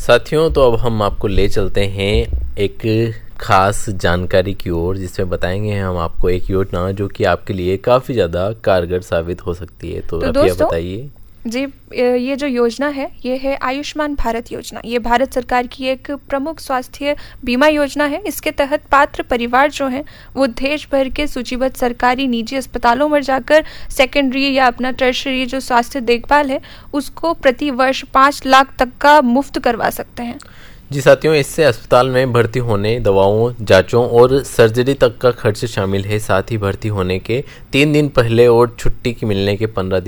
साथियों, तो अब हम आपको ले चलते हैं एक खास जानकारी की ओर, जिसमें बताएंगे हम आपको एक योजना जो कि आपके लिए काफ़ी ज़्यादा कारगर साबित हो सकती है। तो आप ये बताइए जी। ये जो योजना है ये है आयुष्मान भारत योजना। ये भारत सरकार की एक प्रमुख स्वास्थ्य बीमा योजना है। इसके तहत पात्र परिवार जो हैं वो देश भर के सूचीबद्ध सरकारी निजी अस्पतालों में जाकर सेकेंडरी या अपना टर्शरी जो स्वास्थ्य देखभाल है उसको प्रति वर्ष 5 लाख तक का मुफ्त करवा सकते हैं। जी साथियों, इससे अस्पताल में भर्ती होने, दवाओं, जांचों और सर्जरी तक का खर्च शामिल है। साथ ही भर्ती होने के 3 दिन पहले और छुट्टी की मिलने के 15 दिन